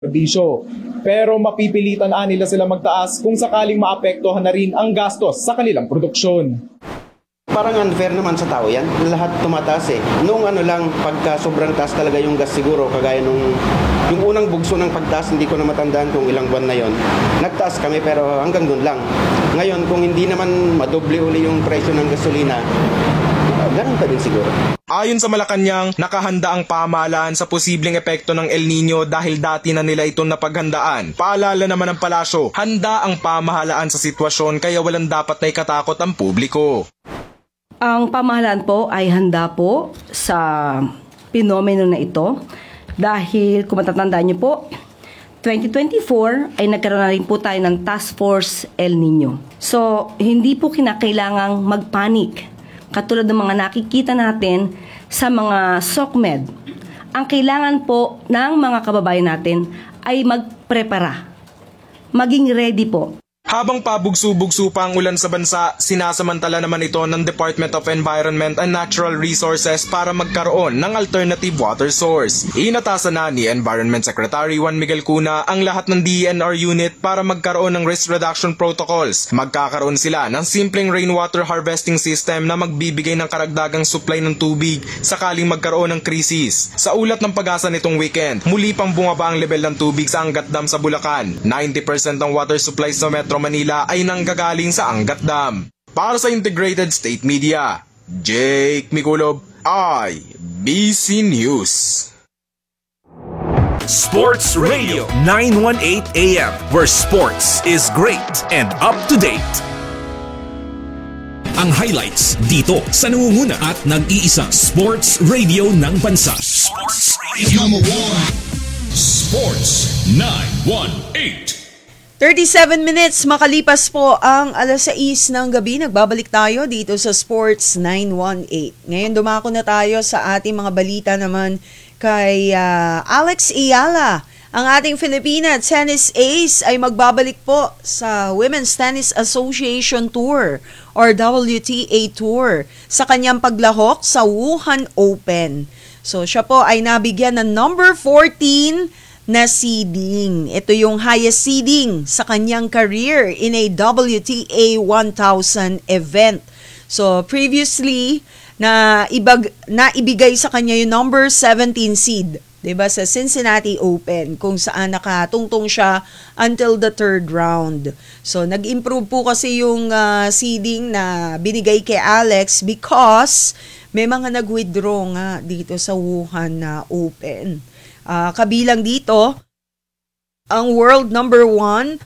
serbisyo. Pero mapipilitan nila sila magtaas kung sakaling maapektuhan na rin ang gastos sa kanilang produksyon. Parang unfair naman sa tao yan. Lahat tumataas eh. Noong lang, pagka sobrang taas talaga yung gas siguro, kagaya yung unang bugso ng pagtaas, hindi ko na matandaan kung ilang buwan na yon. Nagtaas kami pero hanggang doon lang. Ngayon, kung hindi naman madoble uli yung presyo ng gasolina, ganun pa din siguro. Ayon sa Malacanang, nakahanda ang pamahalaan sa posibleng epekto ng El Nino dahil dati na nila itong napaghandaan. Paalala naman ng palasyo, handa ang pamahalaan sa sitwasyon kaya walang dapat na ikatakot ang publiko. Ang pamahalaan po ay handa po sa pinomeno na ito dahil kung matatandaan niyo po, 2024 ay nagkaroon na rin po tayo ng Task Force El Nino. So, hindi po kinakailangang magpanik katulad ng mga nakikita natin sa mga SOCMED. Ang kailangan po ng mga kababayan natin ay magprepara, maging ready po. Habang pabugso-bugso pa ang ulan sa bansa, sinasamantala naman ito ng Department of Environment and Natural Resources para magkaroon ng alternative water source. Inatasan na ni Environment Secretary Juan Miguel Cuna ang lahat ng DENR unit para magkaroon ng risk reduction protocols. Magkakaroon sila ng simpleng rainwater harvesting system na magbibigay ng karagdagang supply ng tubig sakaling magkaroon ng krisis. Sa ulat ng Pag-asa nitong weekend, muli pang bumaba ang level ng tubig sa Angat Dam sa Bulacan. 90% ng water supply sa Metro Manila ay nanggagaling sa Angat Dam. Para sa Integrated State Media, Jake Miculob, IBC News. Sports Radio 918 AM, where sports is great and up to date. Ang highlights dito sa nangunguna at nag-iisang Sports Radio ng bansa. Sports Radio number 1, Sports 918. 37 minutes makalipas po ang alas 6 ng gabi. Nagbabalik tayo dito sa Sports 918. Ngayon dumako na tayo sa ating mga balita naman kay Alex Ayala. Ang ating Filipina tennis ace ay magbabalik po sa Women's Tennis Association Tour or WTA Tour sa kanyang paglahok sa Wuhan Open. So siya po ay nabigyan ng number 14 na seeding. Ito yung highest seeding sa kanyang career in a WTA 1000 event. So previously na ibigay sa kanya yung number 17 seed, 'di ba, sa Cincinnati Open kung saan nakatungtong siya until the third round. So nag-improve po kasi yung seeding na binigay kay Alex because may mga nag-withdraw nga dito sa Wuhan Open. Kabilang dito ang world number 1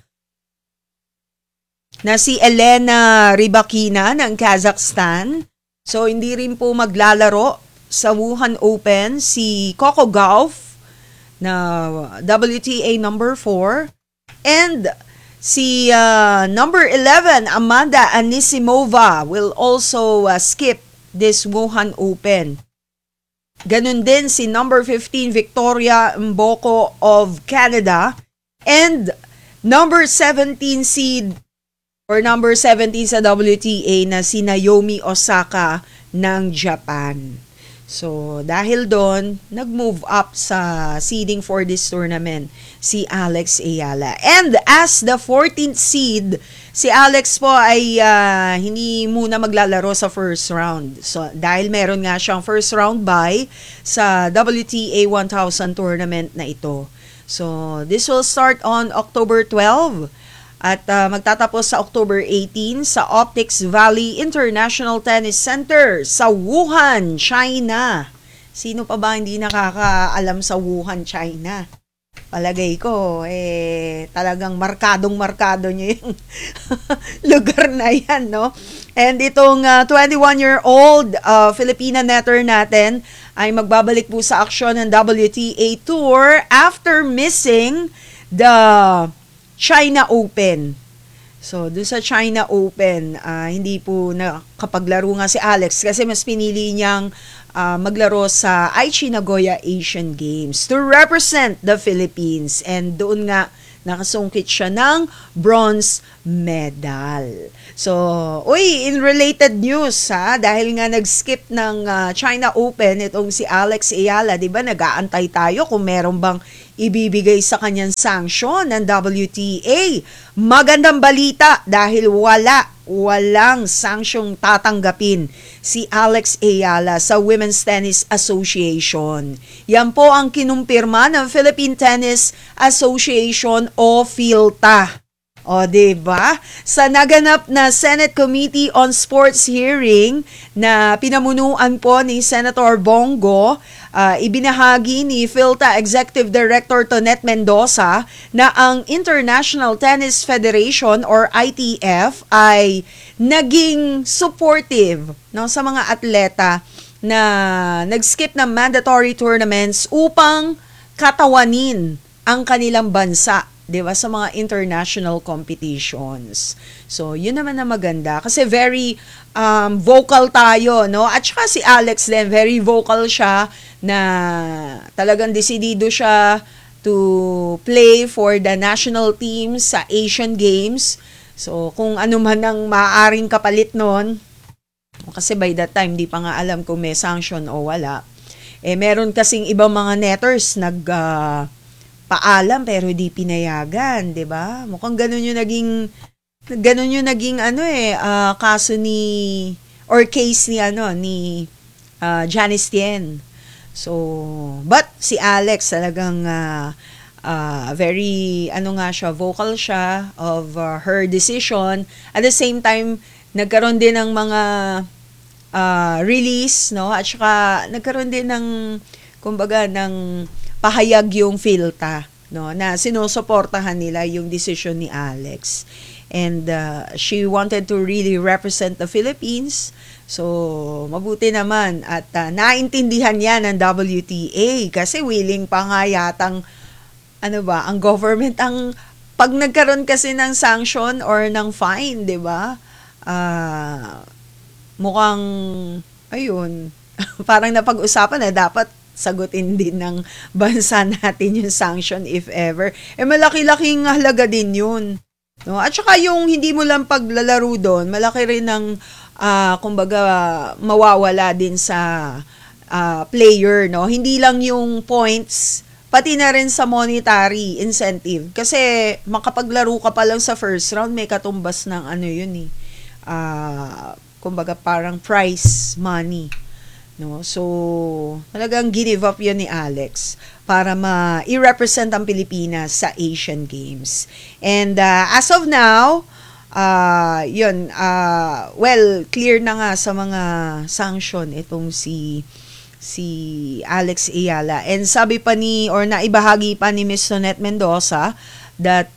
na si Elena Rybakina ng Kazakhstan. So hindi rin po maglalaro sa Wuhan Open si Coco Gauff na WTA number 4 and si number 11 Amanda Anisimova will also skip this Wuhan Open. Ganun din si number 15 Victoria Mboko of Canada and number 17 seed or number 17 sa WTA na si Naomi Osaka ng Japan. So dahil doon, nag-move up sa seeding for this tournament si Alex Ayala. And as the 14th seed, si Alex po ay hindi muna maglalaro sa first round. So dahil meron nga siyang first round bye sa WTA 1000 tournament na ito. So this will start on October 12 at magtatapos sa October 18 sa Optics Valley International Tennis Center sa Wuhan, China. Sino pa ba hindi nakakaalam sa Wuhan, China? Palagay ko, talagang markadong-markado niyo yung lugar na yan, no? And itong 21-year-old Filipina netter natin ay magbabalik po sa aksyon ng WTA Tour after missing the China Open. So, doon sa China Open, hindi po nakapaglaro nga si Alex kasi mas pinili niyang maglaro sa Aichi Nagoya Asian Games to represent the Philippines. And doon nga, nakasungkit siya ng bronze medal. So, in related news dahil nga nag-skip ng China Open itong si Alex Ayala, 'di ba? Nag-aantay tayo kung meron bang ibibigay sa kanyang sanction ng WTA. Magandang balita dahil walang sanctioning tatanggapin si Alex Ayala sa Women's Tennis Association. Yan po ang kinumpirma ng Philippine Tennis Association o PhilTA. O, diba? Sa naganap na Senate Committee on Sports hearing na pinamunuan po ni Senator Bongo, ibinahagi ni PhilTA Executive Director Tonet Mendoza na ang International Tennis Federation or ITF ay naging supportive, no, sa mga atleta na nag-skip ng mandatory tournaments upang katawanin ang kanilang bansa, 'di ba, sa mga international competitions. So, yun naman na maganda kasi very vocal tayo, no? At saka si Alex din, very vocal siya na talagang desidido siya to play for the national team sa Asian Games. So, kung ano man ang maaaring kapalit nun, kasi by that time, di pa nga alam kung may sanction o wala. Meron kasing ibang mga netters paalam pero di pinayagan, 'di ba? Mukhang ganun yung naging kaso ni or case ni Janice Tien. So, but si Alex talagang very vocal siya of her decision. At the same time, nagkaroon din ng mga release, no? At saka nagkaroon din ng pahayag yung PhilTA, no, na sinusuportahan nila yung decision ni Alex. And she wanted to really represent the Philippines. So, mabuti naman at naintindihan niya ng WTA kasi willing pa nga yatang ang government pag nagkaroon kasi ng sanction or ng fine, 'di ba? Mukhang ayun, parang napag-usapan na dapat sagutin din ng bansa natin yung sanction if ever. Malaki-laking halaga din yun. No? At saka yung hindi mo lang paglalaro doon, malaki rin ng mawawala din sa player. No? Hindi lang yung points, pati na rin sa monetary incentive. Kasi makapaglaro ka pa lang sa first round, may katumbas ng parang prize money. No, so talagang give up 'yun ni Alex para i-represent ang Pilipinas sa Asian Games. And as of now, clear na nga sa mga sanction itong si Alex Ayala. And sabi pa naibahagi pa ni Ms. Tonet Mendoza that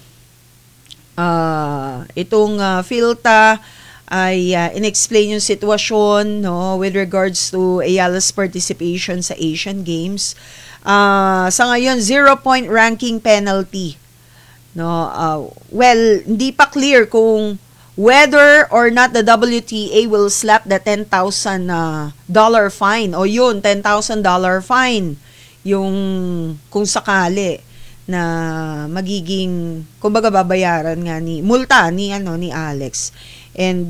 itong PhilTA ay inexplain yung sitwasyon, no, with regards to Ayala's participation sa Asian Games. Sa ngayon, 0-point ranking penalty. No, hindi pa clear kung whether or not the WTA will slap the $10,000 fine o yun, $10,000 fine yung kung sakali na magiging babayaran nga multa ni Alex. And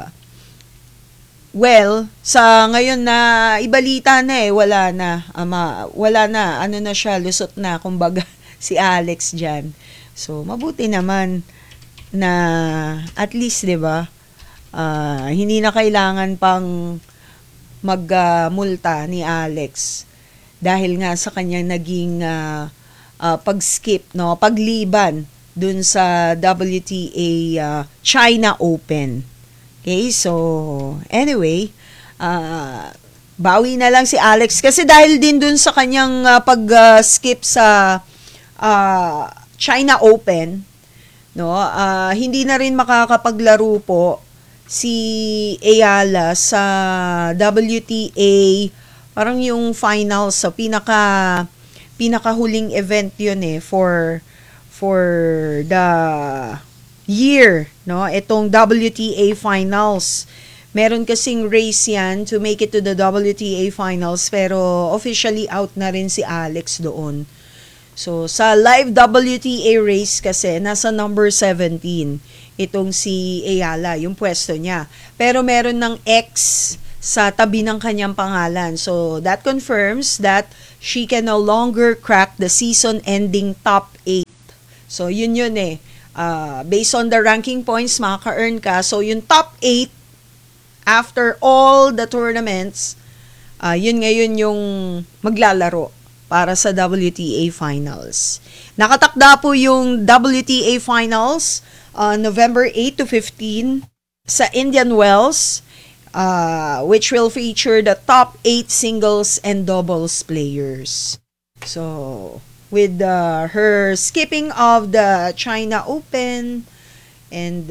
sa ngayon na ibalita na wala na siya, lusot na si Alex diyan. So mabuti naman na at least 'di ba? Hindi na kailangan pang magmulta ni Alex dahil nga sa kanyang naging pag-skip, no, pagliban dun sa WTA China Open. Okay, so anyway, bawi na lang si Alex kasi dahil din dun sa kanyang pag-skip sa China Open, no, hindi na rin makakapaglaro po si Ayala sa WTA, parang yung finals, so pinakahuling event yun for the year, no? Itong WTA finals. Meron kasing race yan to make it to the WTA finals pero officially out na rin si Alex doon. So, sa live WTA race kasi, nasa number 17 itong si Ayala, yung pwesto niya. Pero meron ng X sa tabi ng kanyang pangalan. So, that confirms that she can no longer crack the season-ending top 8. So, yun eh. Based on the ranking points, makaka-earn ka. So, yung top 8, after all the tournaments, yun ngayon yung maglalaro para sa WTA Finals. Nakatakda po yung WTA Finals November 8 to 15 sa Indian Wells, which will feature the top 8 singles and doubles players. So, with her skipping of the China Open and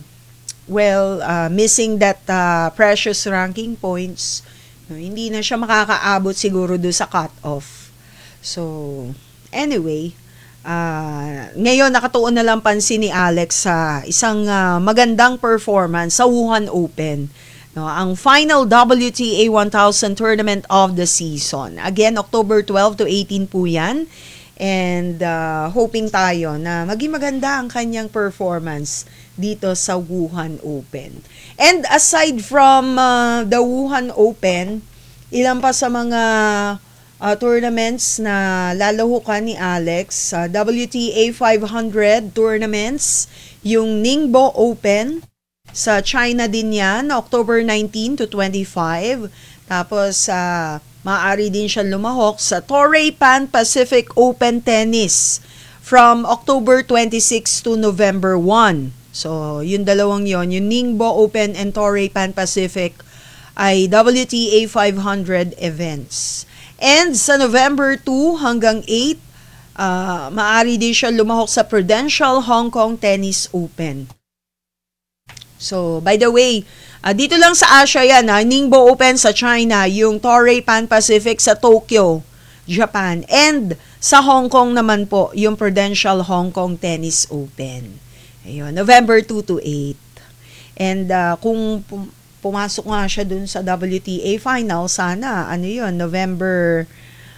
missing that precious ranking points, hindi na siya makakaabot siguro do sa cut-off. So, anyway, ngayon nakatuon na lang pansin ni Alex sa isang magandang performance sa Wuhan Open. No, ang final WTA 1000 tournament of the season. Again, October 12 to 18 po yan. And hoping tayo na maging maganda ang kanyang performance dito sa Wuhan Open. And aside from the Wuhan Open, ilan pa sa mga tournaments na lalahukan ni Alex, WTA 500 tournaments, yung Ningbo Open, sa China din yan, October 19 to 25. Tapos, maaari din siya lumahok sa Torrey Pan Pacific Open Tennis from October 26 to November 1. So, yung dalawang yon, yung Ningbo Open and Torrey Pan Pacific ay WTA 500 events. And sa November 2 hanggang 8, maaari din siya lumahok sa Prudential Hong Kong Tennis Open. So, by the way, dito lang sa Asia yan, Ningbo Open sa China, yung Torrey Pan Pacific sa Tokyo, Japan. And sa Hong Kong naman po, yung Prudential Hong Kong Tennis Open. Ayun, November 2 to 8. And kung pumasok nga siya dun sa WTA final, sana, November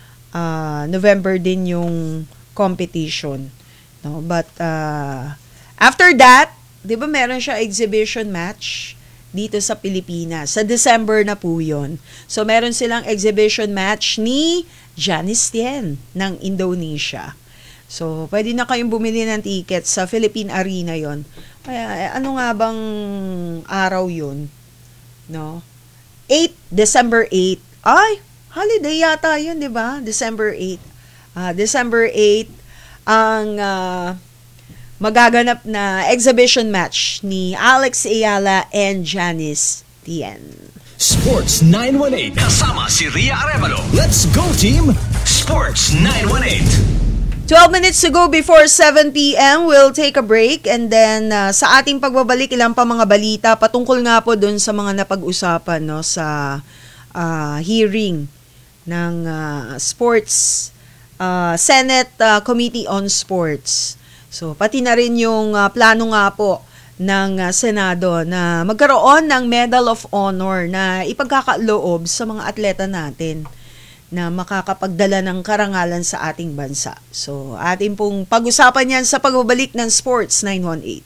din yung competition. No? But, after that, di ba meron siya exhibition match dito sa Pilipinas. Sa December na po yun. So, meron silang exhibition match ni Janice Tien ng Indonesia. So, pwede na kayong bumili ng ticket sa Philippine Arena yon. Ano nga bang araw yun? No? December 8. Ay, holiday yata yun, di ba? December 8. December 8, ang magaganap na exhibition match ni Alex Ayala and Janice Tien. Sports 918 kasama si Ria Arevalo. Let's go team! Sports 918. 12 minutes to go before 7 p.m. We'll take a break and then sa ating pagbabalik, ilang pa mga balita patungkol nga po dun sa mga napag-usapan no, sa hearing ng Sports Senate Committee on Sports. So, pati na rin yung plano nga po ng Senado na magkaroon ng Medal of Honor na ipagkakaloob sa mga atleta natin na makakapagdala ng karangalan sa ating bansa. So, atin pong pag-usapan yan sa pagbabalik ng Sports 918.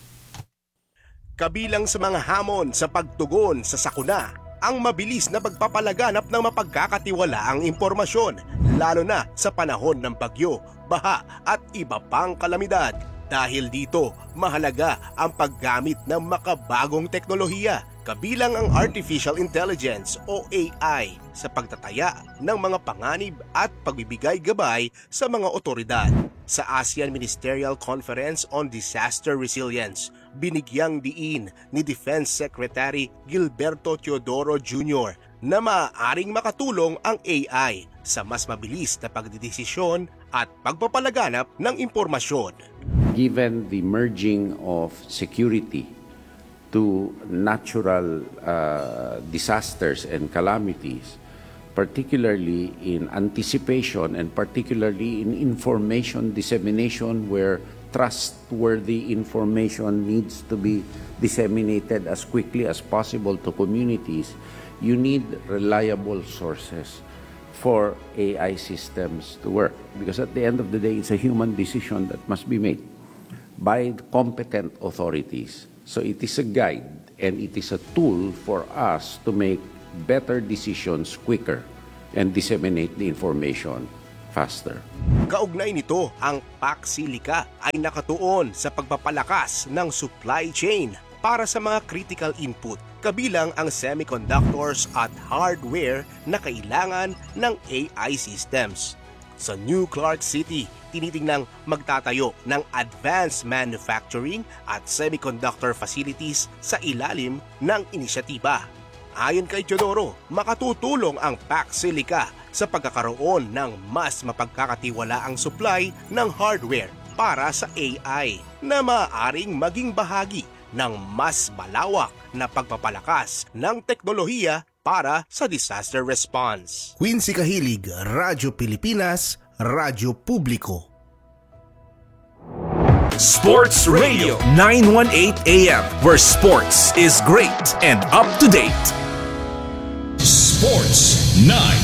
Kabilang sa mga hamon sa pagtugon sa sakuna, ang mabilis na pagpapalaganap ng mapagkakatiwalaang impormasyon, lalo na sa panahon ng bagyo, baha at iba pang kalamidad. Dahil dito, mahalaga ang paggamit ng makabagong teknolohiya, kabilang ang Artificial Intelligence o AI sa pagtataya ng mga panganib at pagbibigay gabay sa mga otoridad. Sa ASEAN Ministerial Conference on Disaster Resilience, binigyang diin ni Defense Secretary Gilberto Teodoro Jr. na maaaring makatulong ang AI sa mas mabilis na pagdidesisyon at pagpapalaganap ng impormasyon. Given the merging of security to natural disasters and calamities, particularly in anticipation and particularly in information dissemination where trustworthy information needs to be disseminated as quickly as possible to communities, you need reliable sources for AI systems to work. Because at the end of the day, it's a human decision that must be made by competent authorities. So it is a guide and it is a tool for us to make better decisions quicker and disseminate the information faster. Kaugnay nito, ang PAC Silica ay nakatuon sa pagpapalakas ng supply chain para sa mga critical input, kabilang ang semiconductors at hardware na kailangan ng AI systems. Sa New Clark City, tinitingnang magtatayo ng advanced manufacturing at semiconductor facilities sa ilalim ng inisyatiba. Ayon kay Teodoro, makatutulong ang PAC Silica sa pagkakaroon ng mas mapagkakatiwalaang supply ng hardware para sa AI na maaaring maging bahagi ng mas malawak na pagpapalakas ng teknolohiya para sa disaster response. Quincy Kahilig, Radyo Pilipinas, Radyo Publiko. Sports Radio 918 AM, where sports is great and up to date. Sports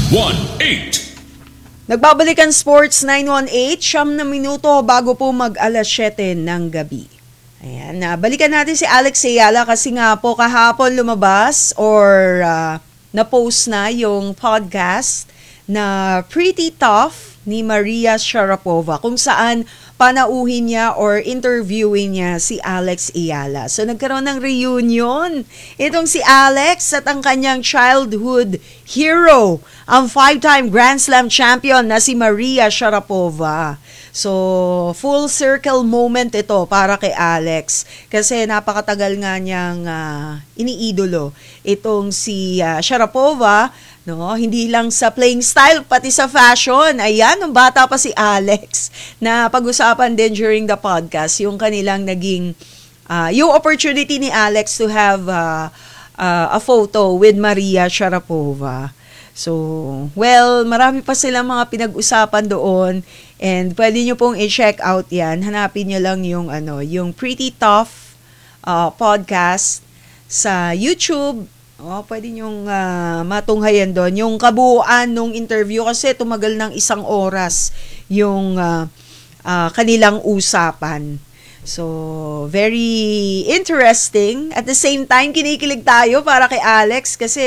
918. Nagbabalik ang Sports 918, 9 minuto bago po mag-alas 7 ng gabi. Ayan, balikan natin si Alex Ayala kasi nga po kahapon lumabas or na-post na yung podcast na Pretty Tough ni Maria Sharapova kung saan panauhin niya or interviewin niya si Alex Ayala. So nagkaroon ng reunion itong si Alex at ang kanyang childhood hero, ang 5-time Grand Slam champion na si Maria Sharapova. So full circle moment ito para kay Alex kasi napakatagal nga niyang iniidolo itong si Sharapova. No, hindi lang sa playing style, pati sa fashion. Ayan, nung bata pa si Alex, na pag-usapan din during the podcast, yung kanilang naging, yung opportunity ni Alex to have a photo with Maria Sharapova. So, well, marami pa silang mga pinag-usapan doon and pwede nyo pong i-check out yan. Hanapin nyo lang yung, yung Pretty Tough podcast sa YouTube. Pwede nyong matunghayan doon. Yung kabuuan nung interview kasi tumagal ng 1 oras yung kanilang usapan. So, very interesting. At the same time, kinikilig tayo para kay Alex kasi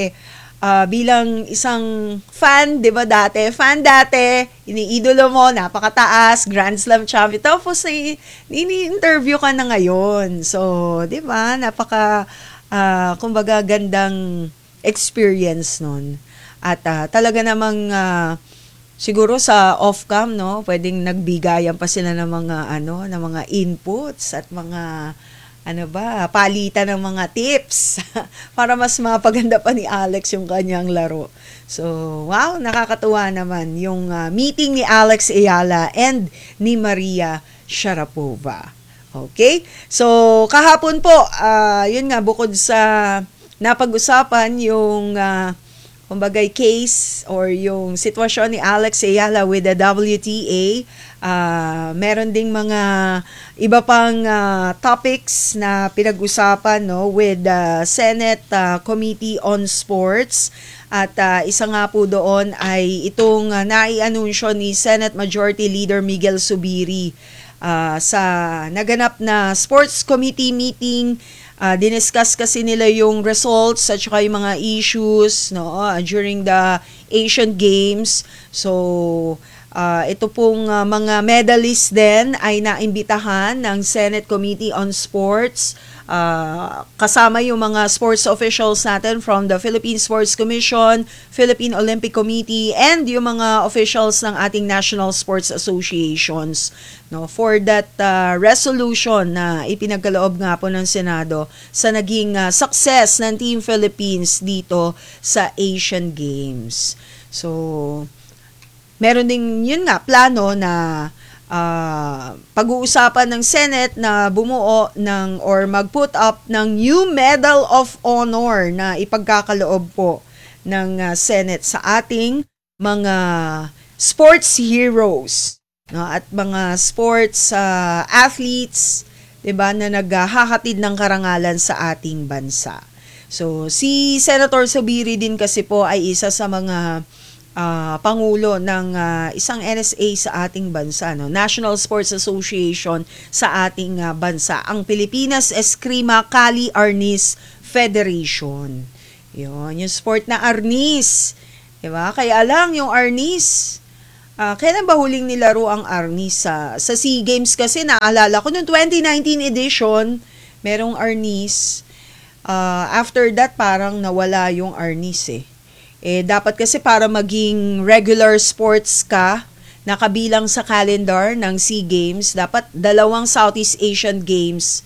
bilang isang fan, di ba dati? Fan dati, iniidolo mo, napakataas, Grand Slam champion. Tapos, ini-interview ka na ngayon. So, di ba? Kumbaga gandang experience nun. At talaga namang siguro sa off-cam, no, pwedeng nagbigayan pa sila ng mga ng mga inputs at mga palitan ng mga tips para mas mapaganda pa ni Alex yung kanyang laro. So, wow, nakakatuwa naman yung meeting ni Alex Ayala and ni Maria Sharapova. Okay? So, kahapon po, yun nga, bukod sa napag-usapan yung, kumbagay, case or yung sitwasyon ni Alex Ayala with the WTA, meron ding mga iba pang topics na pinag-usapan with the Senate Committee on Sports. At isa nga po doon ay itong nai-anunsyo ni Senate Majority Leader Miguel Zubiri. Sa naganap na sports committee meeting, diniscuss kasi nila yung results at saka yung mga issues during the Asian Games. So, ito pong mga medalists din ay naimbitahan ng Senate Committee on Sports. Kasama yung mga sports officials natin from the Philippine Sports Commission, Philippine Olympic Committee, and yung mga officials ng ating National Sports Associations for that resolution na ipinagkaloob nga po ng Senado sa naging success ng Team Philippines dito sa Asian Games. So, meron ding yun nga plano na pag-uusapan ng Senate na bumuo ng or mag-put up ng new Medal of Honor na ipagkakaloob po ng Senate sa ating mga sports heroes at mga sports athletes, 'di ba, na naghahatid ng karangalan sa ating bansa. So si Senator Zubiri din kasi po ay isa sa mga pangulo ng isang NSA sa ating bansa, National Sports Association sa ating bansa, ang Pilipinas Eskrima Kali Arnis Federation. Yun, yung sport na arnis. Diba? Kaya lang yung arnis, Kailan ba huling nilaro ang arnis sa SEA Games? Kasi naalala ko noong 2019 edition, merong arnis. After that, parang nawala yung arnis dapat kasi para maging regular sports ka, nakabilang sa calendar ng SEA Games, dapat 2 Southeast Asian Games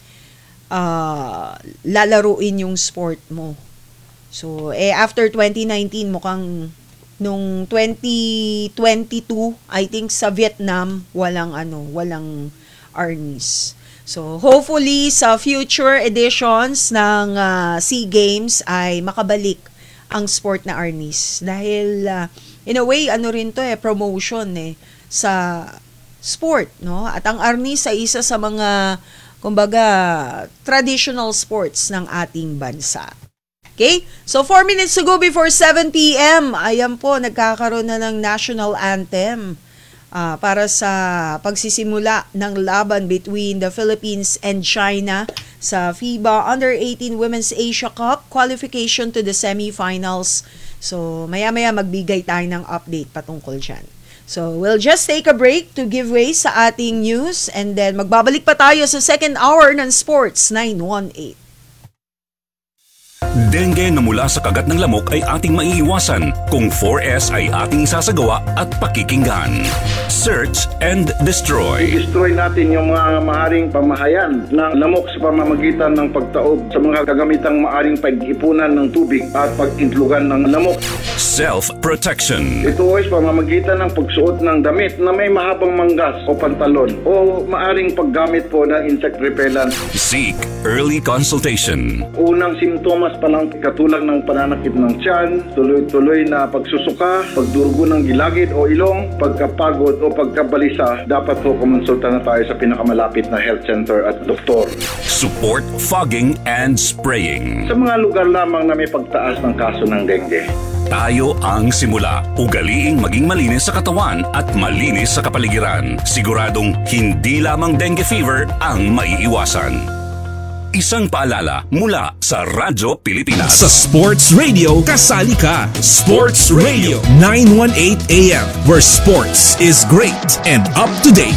lalaruin yung sport mo. So, after 2019, mukhang nung 2022, I think sa Vietnam, walang arnis. So, hopefully, sa future editions ng SEA Games ay makabalik ang sport na arnis. Dahil, in a way, rin to promotion sa sport, no? At ang arnis ay isa sa mga, kumbaga, traditional sports ng ating bansa. Okay? So, 4 minutes to go before 7 p.m. Ayan po, nagkakaroon na ng national anthem para sa pagsisimula ng laban between the Philippines and China sa FIBA Under-18 Women's Asia Cup qualification to the semifinals. So, maya-maya magbigay tayo ng update patungkol dyan. So, we'll just take a break to give way sa ating news and then magbabalik pa tayo sa second hour ng Sports 918. Dengue na mula sa kagat ng lamok ay ating maiiwasan kung 4S ay ating isasagawa at pakikinggan. Search and destroy. I-destroy natin yung mga maaring pamahayan ng lamok sa pamamagitan ng pagtaob sa mga kagamitang maaring pag-ipunan ng tubig at pag-intlugan ng lamok. Self-protection. Ito ay sa pamamagitan ng pagsuot ng damit na may mahabang manggas o pantalon o maaring paggamit po ng insect repellent. Seek early consultation. Unang simptomas pa lang katulad ng pananakit ng tiyan, tuloy-tuloy na pagsusuka, pagdurugo ng gilagid o ilong, pagkapagod o pagkabalisa, dapat po kumonsulta na tayo sa pinakamalapit na health center at doktor. Support fogging and spraying. Sa mga lugar lamang na may pagtaas ng kaso ng dengue. Tayo ang simula. Ugaliing maging malinis sa katawan at malinis sa kapaligiran. Siguradong hindi lamang dengue fever ang maiiwasan. Isang paalala mula sa Radyo Pilipinas. Sa Sports Radio, kasali ka. Sports Radio 918 AM, where sports is great and up to date.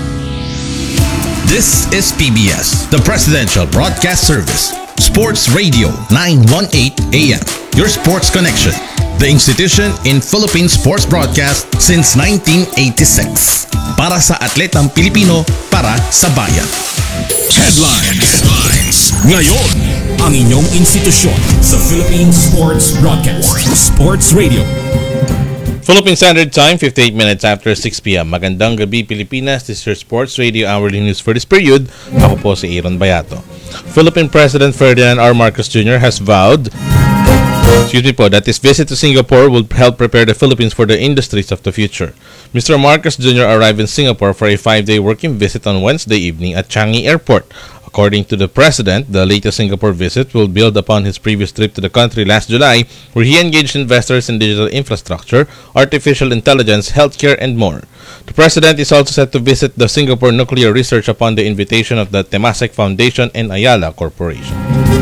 This is PBS, the Presidential Broadcast Service. Sports Radio 918 AM, your sports connection. The institution in Philippine sports broadcast since 1986. Para sa atletang Pilipino, para sa bayan. Headlines. Ngayon, ang inyong institusyon sa Philippine Sports Broadcast. Sports Radio. Philippine Standard Time, 58 minutes after 6 p.m. Magandang gabi, Pilipinas. This is your Sports Radio Hourly News for this period. Ako po si Aaron Bayato. Philippine President Ferdinand R. Marcos Jr. has vowed that his visit to Singapore will help prepare the Philippines for the industries of the future. Mr. Marcos Jr. arrived in Singapore for a 5-day working visit on Wednesday evening at Changi Airport. According to the President, the latest Singapore visit will build upon his previous trip to the country last July, where he engaged investors in digital infrastructure, artificial intelligence, healthcare, and more. The President is also set to visit the Singapore Nuclear Research upon the invitation of the Temasek Foundation and Ayala Corporation.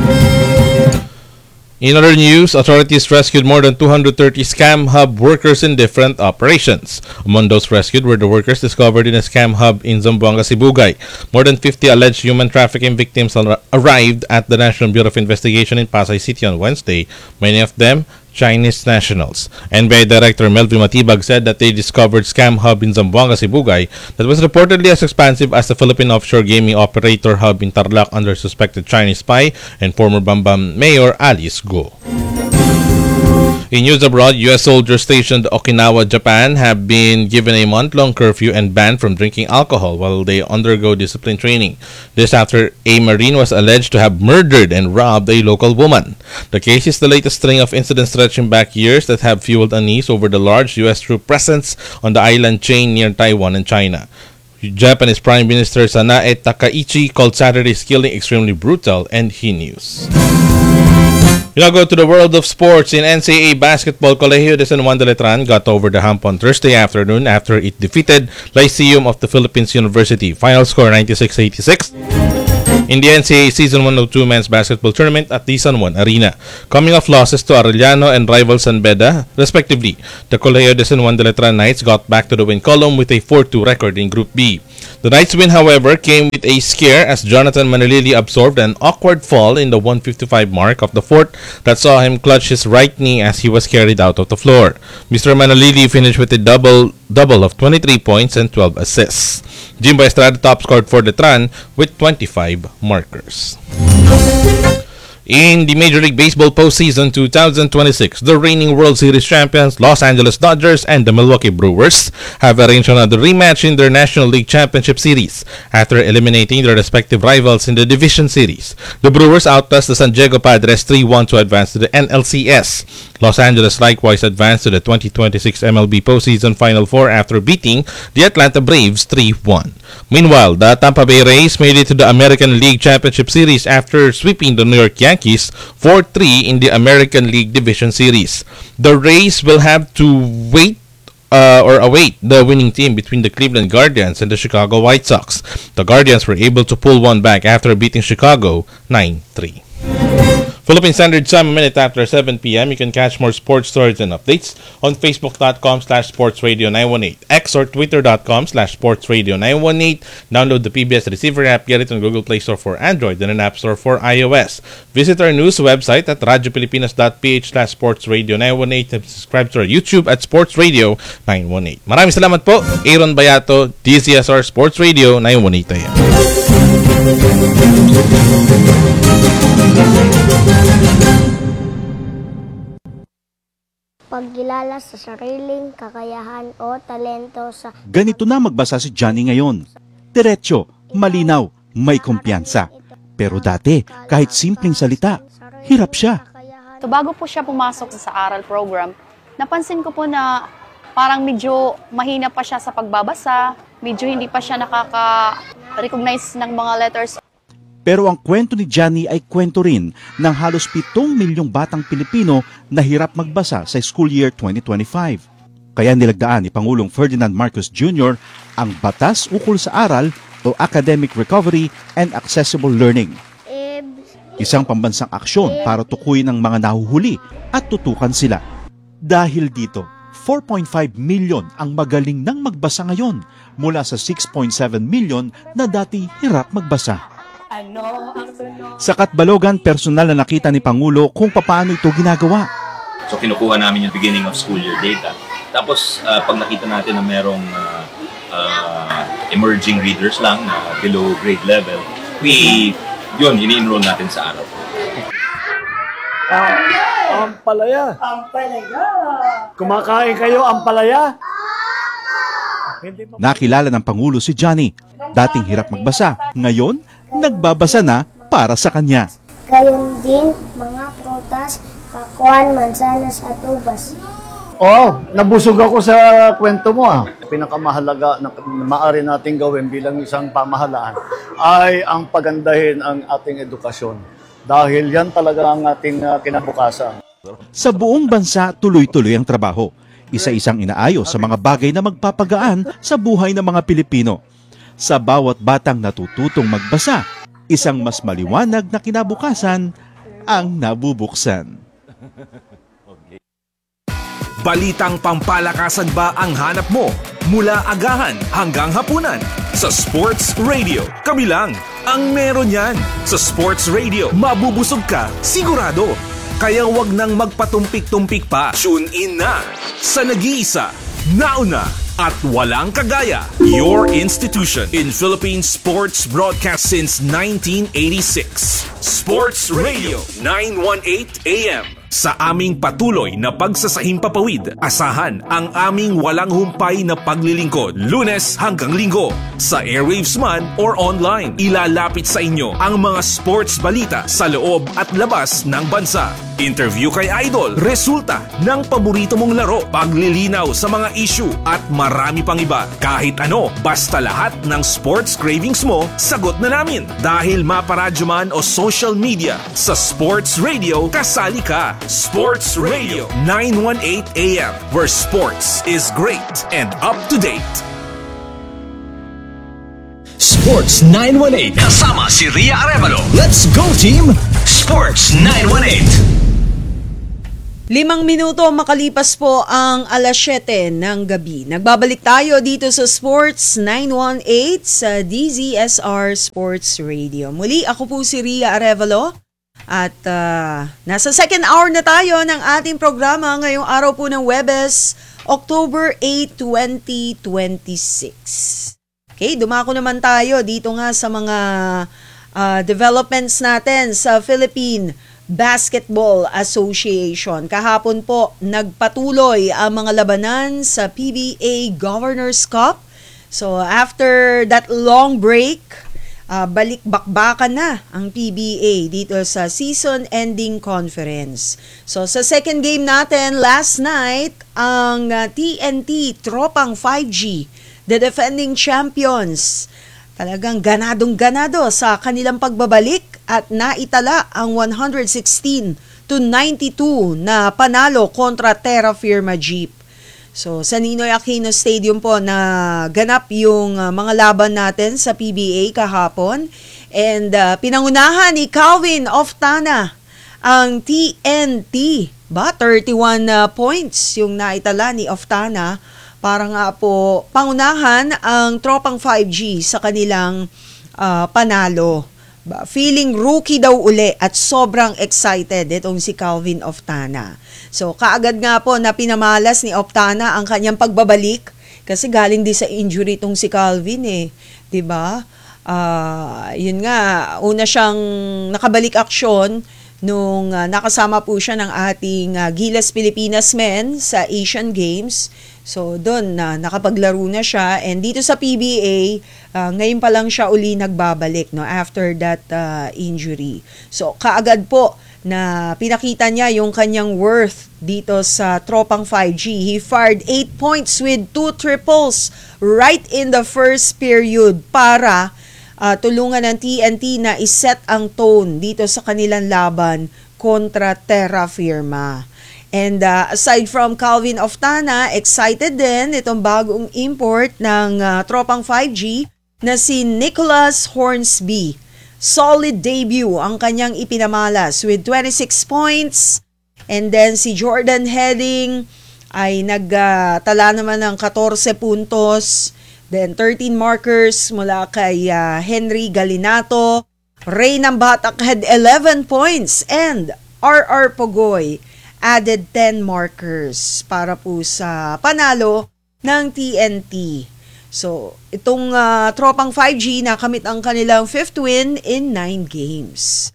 In other news, authorities rescued more than 230 scam hub workers in different operations. Among those rescued were the workers discovered in a scam hub in Zamboanga, Sibugay. More than 50 alleged human trafficking victims arrived at the National Bureau of Investigation in Pasay City on Wednesday, many of them Chinese nationals. NBI Director Melvin Matibag said that they discovered scam hub in Zamboanga, Sibugay that was reportedly as expansive as the Philippine offshore gaming operator hub in Tarlac under suspected Chinese spy and former Bambam Mayor Alice Go. In news abroad, U.S. soldiers stationed in Okinawa, Japan have been given a month-long curfew and banned from drinking alcohol while they undergo discipline training. This after a Marine was alleged to have murdered and robbed a local woman. The case is the latest string of incidents stretching back years that have fueled unease over the large U.S. troop presence on the island chain near Taiwan and China. Japanese Prime Minister Sanae Takaichi called Saturday's killing extremely brutal and heinous. We now go to the world of sports. In NCAA basketball, Colegio de San Juan de Letran got over the hump on Thursday afternoon after it defeated Lyceum of the Philippines University. Final score 96-86. in the NCAA Season 102 Men's Basketball Tournament at the San Juan Arena. Coming off losses to Arellano and rival San Beda, respectively, the Colegio de San Juan de Letran Knights got back to the win column with a 4-2 record in Group B. The Knights' win, however, came with a scare as Jonathan Manalili absorbed an awkward fall in the 155 mark of the fourth that saw him clutch his right knee as he was carried out of the floor. Mr. Manalili finished with a double of 23 points and 12 assists. Jimbo Estrada top scored for Letran with 25 markers. In the Major League Baseball postseason 2026, the reigning World Series champions Los Angeles Dodgers and the Milwaukee Brewers have arranged another rematch in their National League Championship Series after eliminating their respective rivals in the Division Series. The Brewers outclassed the San Diego Padres 3-1 to advance to the NLCS. Los Angeles likewise advanced to the 2026 MLB postseason Final Four after beating the Atlanta Braves 3-1. Meanwhile, the Tampa Bay Rays made it to the American League Championship Series after sweeping the New York Yankees 4-3 in the American League Division Series. The Rays will have to await the winning team between the Cleveland Guardians and the Chicago White Sox. The Guardians were able to pull one back after beating Chicago 9-3. Philippine Standard Time, a minute after 7 p.m. You can catch more sports stories and updates on Facebook.com/SportsRadio918, X or Twitter.com/SportsRadio918. Download the PBS Receiver app, get it on Google Play Store for Android and an App Store for iOS. Visit our news website at radiopilipinas.ph/SportsRadio918 and subscribe to our YouTube at Sports Radio 918. Maraming salamat po. Aaron Bayato, DZSR Sports Radio 918 AM. Pagkilala sa sariling kakayahan o talento sa... Ganito na magbasa si Johnny ngayon. Diretso, malinaw, may kumpiyansa. Pero dati, kahit simpleng salita, hirap siya. So bago po siya pumasok sa aral program, napansin ko po na parang medyo mahina pa siya sa pagbabasa, medyo hindi pa siya nakaka-recognize ng mga letters. Pero ang kwento ni Johnny ay kwento rin ng halos 7 milyong batang Pilipino na hirap magbasa sa school year 2025. Kaya nilagdaan ni Pangulong Ferdinand Marcos Jr. ang Batas Ukol sa Aral o Academic Recovery and Accessible Learning. Isang pambansang aksyon para tukuyin ang mga nahuhuli at tutukan sila. Dahil dito, 4.5 million ang magaling nang magbasa ngayon mula sa 6.7 million na dati hirap magbasa. Sa Katbalogan, personal na nakita ni Pangulo kung paano ito ginagawa. So kinukuha namin yung beginning of school year data. Tapos pag nakita natin na merong emerging readers lang na below grade level, ini-enroll natin sa araw. Ampalaya. Ampalaya. Kumakain kayo ampalaya? Nakilala ng Pangulo si Johnny. Dating hirap magbasa, ngayon nagbabasa na para sa kanya. Gayon din mga prutas, kakuan, mansanas at ubas. Oo, nabusog ako sa kwento mo. Pinakamahalaga na maaari nating gawin bilang isang pamahalaan ay ang pagandahin ang ating edukasyon. Dahil yan talaga ang ating kinabukasan. Sa buong bansa, tuloy-tuloy ang trabaho. Isa-isang inaayos sa mga bagay na magpapagaan sa buhay ng mga Pilipino. Sa bawat batang natututong magbasa, isang mas maliwanag na kinabukasan ang nabubuksan. Balitang pampalakasan ba ang hanap mo? Mula agahan hanggang hapunan sa Sports Radio. Kami lang ang meron yan. Sa Sports Radio, mabubusog ka, sigurado. Kaya wag nang magpatumpik-tumpik pa. Tune in na sa nag-iisa, nauna at walang kagaya. Your institution in Philippine sports broadcast since 1986. Sports Radio 918 AM. Sa aming patuloy na pagsasahimpapawid, asahan ang aming walang humpay na paglilingkod, Lunes hanggang Linggo. Sa airwaves man or online, ilalapit sa inyo ang mga sports balita sa loob at labas ng bansa. Interview kay Idol, resulta ng paborito mong laro, paglilinaw sa mga issue at marami pang iba. Kahit ano, basta lahat ng sports cravings mo, sagot na namin. Dahil maparadyo man o social media, sa Sports Radio, kasali ka. Sports Radio 918 AM, where sports is great and up to date. Sports Sports 918 kasama si Ria Arevalo. Let's go team Sports 918. 5 minuto makalipas po ang alas 7 ng gabi. Nagbabalik tayo dito sa Sports 918 sa DZSR Sports Radio. Muli, ako po si Ria Arevalo at nasa second hour na tayo ng ating programa ngayong araw po ng Webes, October 8, 2026. Okay, dumako naman tayo dito nga sa mga developments natin sa Philippine Basketball Association. Kahapon po, nagpatuloy ang mga labanan sa PBA Governors Cup. So, after that long break, balik-bakbakan na ang PBA dito sa season-ending conference. So, sa second game natin last night, ang TNT Tropang 5G, the defending champions, talagang ganadong-ganado sa kanilang pagbabalik at naitala ang 116-92 na panalo kontra Terra Firma Jeep. So sa Ninoy Aquino Stadium po na ganap yung mga laban natin sa PBA kahapon. And pinangunahan ni Calvin Oftana ang TNT. 31 points yung naitala ni Oftana para nga po pangunahan ang Tropang 5G sa kanilang panalo. Feeling rookie daw uli at sobrang excited itong si Calvin Oftana. So kaagad nga po na pinamalas ni Oftana ang kanyang pagbabalik kasi galing din sa injury itong si Calvin eh. 'Di ba? Yun nga, una siyang nakabalik aksyon nung nakasama po siya ng ating Gilas Pilipinas men sa Asian Games. So doon nakapaglaro na siya, and dito sa PBA ngayon pa lang siya uli nagbabalik no after that injury. So kaagad po na pinakita niya yung kanyang worth dito sa Tropang 5G. He fired 8 points with 2 triples right in the first period para tulungan ng TNT na iset ang tone dito sa kanilang laban kontra Terra Firma. And aside from Calvin Oftana, excited din itong bagong import ng Tropang 5G na si Nicholas Hornsby. Solid debut ang kanyang ipinamalas with 26 points. And then si Jordan Heading ay nagtala naman ng 14 puntos. Then 13 markers mula kay Henry Galinato. Ray Nambatak had 11 points and RR Pogoy added 10 markers para po sa panalo ng TNT. So, itong Tropang 5G nakamit ang kanilang 5th win in 9 games.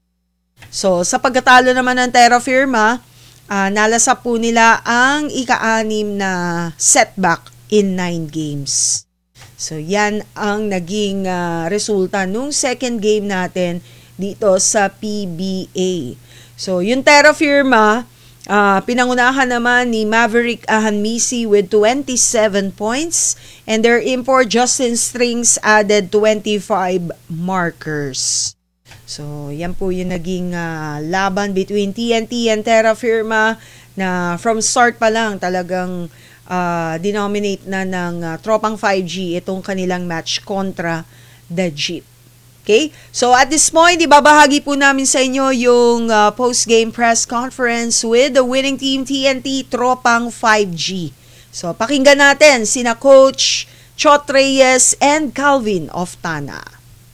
So, sa pagkatalo naman ng Terra Firma, nalasap po nila ang ika-6 na setback in 9 games. So, yan ang naging resulta nung second game natin dito sa PBA. So, yung Terra Firma, pinangunahan naman ni Maverick Ahanmisi with 27 points, and their import Justin Strings added 25 markers. So, yan po yung naging laban between TNT and Terra Firma na from start pa lang talagang denominate na ng Tropang 5G itong kanilang match kontra the Jeep. Okay? So at this point, ibabahagi po namin sa inyo yung post-game press conference with the winning team TNT Tropang 5G. So pakinggan natin sina Coach Chot Reyes and Calvin Oftana.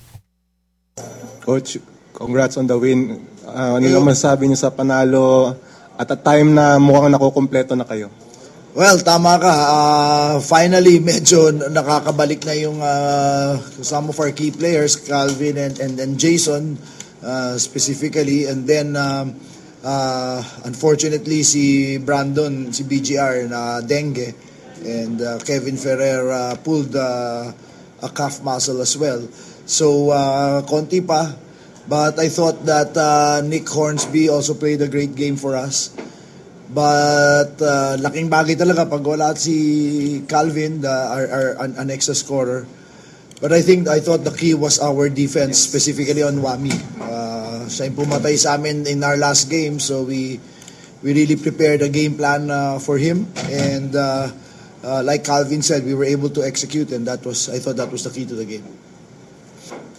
Coach, congrats on the win. Ano naman sabi niyo sa panalo at a time na mukhang nakukumpleto na kayo? Well, tama ka. Finally, medyo nakakabalik na yung some of our key players, Calvin and Jason specifically. And then, unfortunately, si Brandon, si BGR na dengue. And Kevin Ferrer pulled a calf muscle as well. So, konti pa. But I thought that Nick Hornsby also played a great game for us. But laking bagay talaga pag wala si Calvin, an extra scorer. But I thought the key was our defense, specifically on Wami. Siya yung pumatay sa amin in our last game, so we really prepared a game plan for him. And like Calvin said, we were able to execute, and I thought that was the key to the game.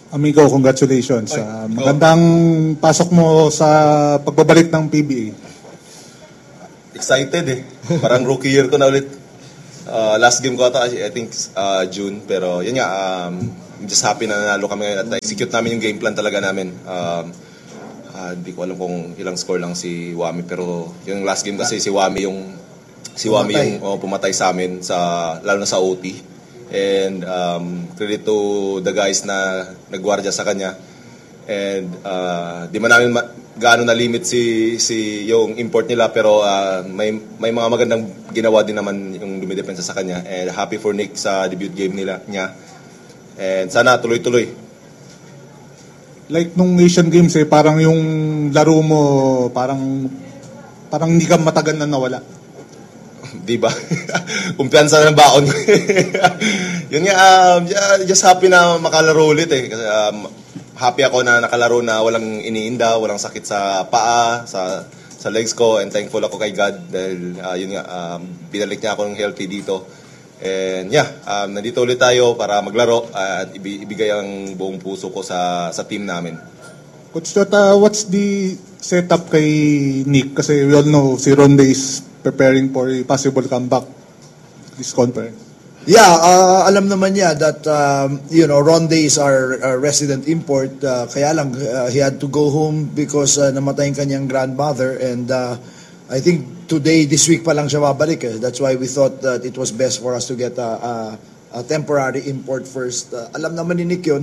Amigo, congratulations. Magandang pasok mo sa pagbabalik ng PBA. Excited eh. Parang rookie year ko na ulit. Last game ko ata, I think June. Pero yun nga, I'm just happy na nanalo kami ngayon at execute namin yung game plan talaga namin. Hindi ko alam kung ilang score lang si Wami, pero yung last game kasi si Wami yung pumatay sa amin, lalo na sa OT. And credit to the guys na nagwardya sa kanya. And di man namin gaano na limit si yung import nila, pero may mga magandang ginawa din naman yung dumidepensa sa kanya. And happy for Nick sa debut game niya. And sana tuloy-tuloy. Like nung Asian Games parang yung laro mo parang hindi ka matagal na nawala. Di ba? Kumpiyansa ng baon. Yun nga, just happy na makalaro ulit eh. Kasi, happy ako na nakalaro na walang iniinda, walang sakit sa paa, sa legs ko, and thankful ako kay God dahil yun nga, pinalik niya ako ng healthy dito. And nandito ulit tayo para maglaro at ibigay ang buong puso ko sa team namin. Coach Jota, what's the setup kay Nick? Kasi we all know si Ronde is preparing for a possible comeback this conference. Yeah, alam naman niya that Ronde is our resident import. Kaya lang he had to go home because namatay yung kanyang grandmother, and I think this week pa lang siya babalik. That's why we thought that it was best for us to get a temporary import first. Alam naman ni Nick yun.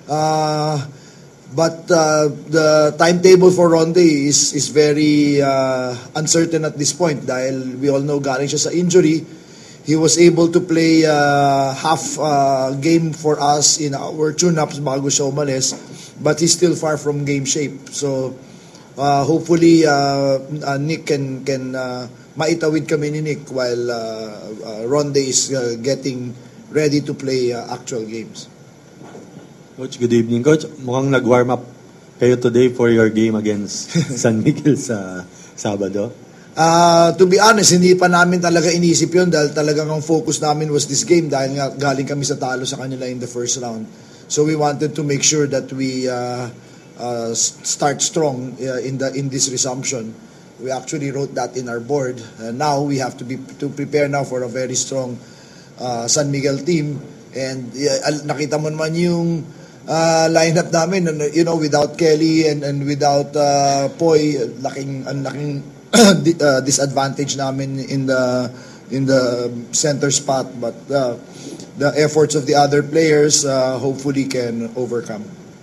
But the timetable for Ronde is very uncertain at this point dahil we all know galing siya sa injury. He was able to play half game for us in our tune-ups bago siya umalis, but he's still far from game shape. So hopefully Nick can maitawid kami ni Nick while Ronde is getting ready to play actual games. Coach, good evening. Coach, mukhang nag-warm up kayo today for your game against San Miguel sa Sabado. To be honest, hindi pa namin talaga inisip yun dahil talagang ang focus namin was this game dahil nga galing kami sa talo sa kanila in the first round. So we wanted to make sure that we start strong in this resumption. We actually wrote that in our board. Now we have to prepare now for a very strong San Miguel team. And nakita mo naman yung lineup namin, without Kelly and without Poy, laking disadvantage namin in the center spot, but the efforts of the other players hopefully can overcome.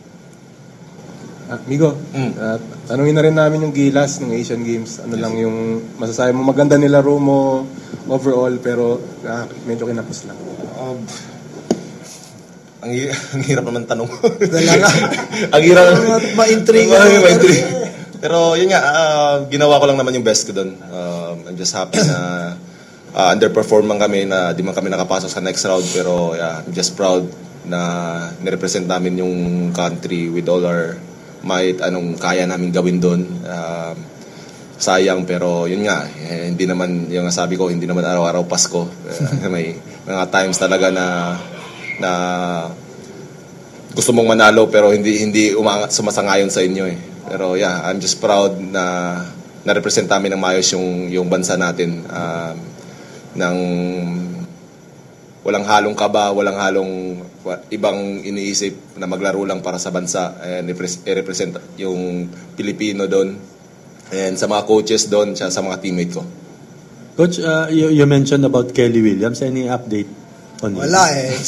Migo, tanungin na rin namin yung Gilas ng Asian Games. Ano lang yung masasabi mo? Maganda nilaro mo overall, pero medyo kinapos lang. Ang hirap naman tanong. Talaga. Ang hirap ma-intrigue. Pero yun nga, ginawa ko lang naman yung best ko doon. I'm just happy na underperform man kami, na di man kami nakapasok sa next round. Pero I'm just proud na nirepresent namin yung country with all our might, anong kaya namin gawin doon. Sayang, pero yun nga, hindi naman, yung sabi ko, hindi naman araw-araw Pasko. May mga times talaga na gusto mong manalo pero hindi sumasangayon sa inyo eh. Pero I'm just proud na na-represent namin ng maayos yung bansa natin, ng walang halong kaba, walang halong ibang iniisip, na maglaro lang para sa bansa, and i-represent yung Pilipino doon, and sa mga coaches doon, sa mga teammate ko. Coach, you mentioned about Kelly Williams. Any update on him? Wala